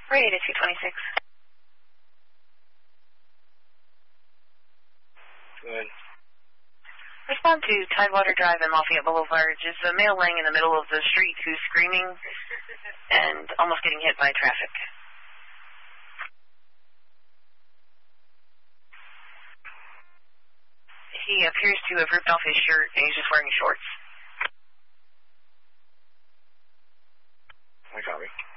Radiator 226. Go ahead. Respond to Tidewater Drive and Lafayette Boulevard. Just a male laying in the middle of the street who's screaming and almost getting hit by traffic. He appears to have ripped off his shirt and he's just wearing shorts. I copy.